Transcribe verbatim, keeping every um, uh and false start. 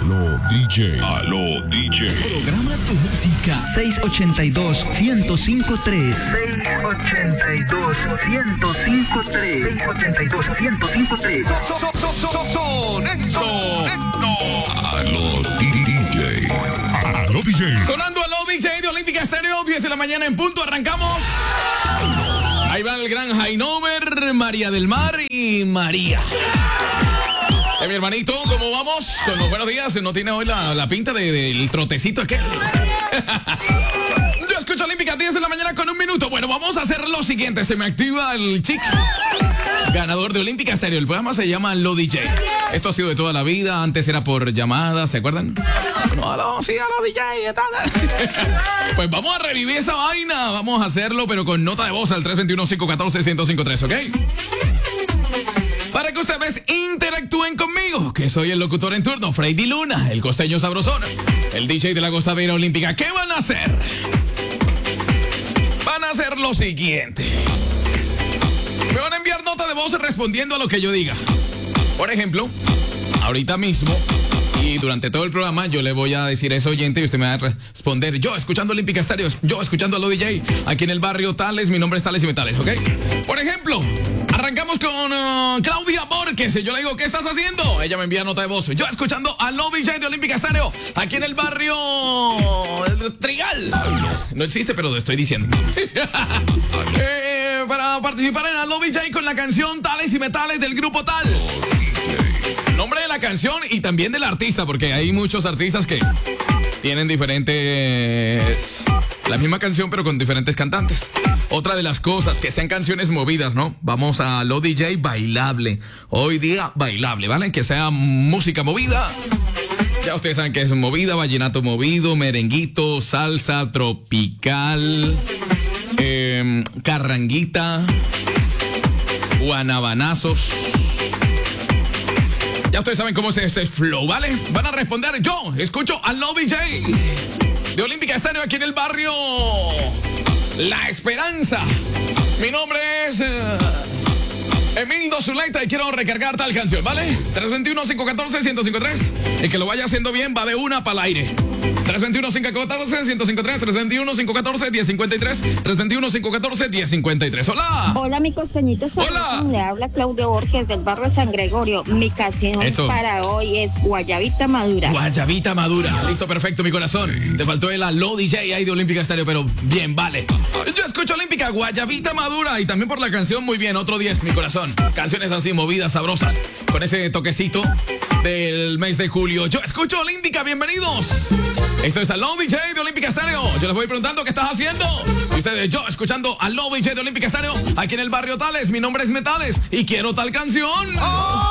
Aló D J. Aló D J. Programa tu música. seis ochenta y dos, ciento cinco tres. seis ochenta y dos, ciento cinco tres. seis ochenta y dos, ciento cinco tres. Sonando. Aló D J. Aló D J. Sonando Aló D J de Olímpica Estéreo, diez de la mañana en punto, arrancamos. Ahí va el gran Jainover, María del Mar y María. Eh, mi hermanito, ¿cómo vamos? Con los buenos días, no tiene hoy la, la pinta de, del trotecito aquel. Yo escucho Olímpica, diez de la mañana con un minuto. Bueno, vamos a hacer lo siguiente, se me activa el chic. Ganador de Olímpica Estéreo, el programa se llama Aló D J. Esto ha sido de toda la vida, antes era por llamadas, ¿se acuerdan? No, aló, sí, aló D J, tal. Pues vamos a revivir esa vaina, vamos a hacerlo, pero con nota de voz al tres dos uno, cinco uno cuatro, uno cero cinco tres, ¿ok? Para que ustedes interactúen conmigo, que soy el locutor en turno, Freddy Luna, el costeño sabrosón, el D J de la gozadera olímpica. ¿Qué van a hacer? Van a hacer lo siguiente. Me van a enviar nota de voz respondiendo a lo que yo diga. Por ejemplo, ahorita mismo y durante todo el programa yo le voy a decir a ese oyente y usted me va a responder: yo escuchando Olímpica Estéreo, yo escuchando a lo D J, aquí en el barrio Tales, mi nombre es Tales y Metales, ¿ok? Por ejemplo, arrancamos con uh, Claudia Borges. Yo le digo: ¿qué estás haciendo? Ella me envía nota de voz: yo escuchando a lo D J de Olímpica Estéreo, aquí en el barrio Trigal. No existe, pero lo estoy diciendo. eh, para participar en Aló D J con la canción Tales y Metales del grupo tal. Nombre de la canción y también del artista, porque hay muchos artistas que tienen diferentes... la misma canción, pero con diferentes cantantes. Otra de las cosas, que sean canciones movidas, ¿no? Vamos a lo D J bailable. Hoy día, bailable, ¿vale? Que sea música movida. Ya ustedes saben que es movida, vallenato movido, merenguito, salsa, tropical, eh, carranguita, guanabanazos. Ya ustedes saben cómo es ese flow, ¿vale? Van a responder: yo escucho a Aló D J de Olímpica Estéreo aquí en el barrio La Esperanza. Mi nombre es uh, Emildo Zuleta y quiero recargar tal canción, ¿vale? tres dos uno, cinco uno cuatro, uno cero cinco tres. El que lo vaya haciendo bien va de una para el aire. tres dos uno, cinco uno cuatro, uno cero cinco tres. tres dos uno, cinco uno cuatro, uno cero cinco tres. tres dos uno, cinco uno cuatro, uno cero cinco tres. Hola. Hola, mi costeñito sabrosón. Le habla Claudio Borges del barrio San Gregorio. Mi canción Eso. para hoy es Guayabita Madura. Guayabita Madura. Listo, perfecto, mi corazón. Te faltó el Aló D J ahí de Olímpica Estéreo, pero bien, vale. Yo escucho Olímpica, Guayabita Madura. Y también por la canción, muy bien, otro diez, mi corazón. Canciones así movidas, sabrosas, con ese toquecito del mes de julio. Yo escucho Olímpica, bienvenidos. Esto es Aló D J de Olímpica Estéreo. Yo les voy preguntando qué estás haciendo. Y ustedes: yo escuchando Aló D J de Olímpica Estéreo, aquí en el barrio Tales. Mi nombre es Metales y quiero tal canción. ¡Oh!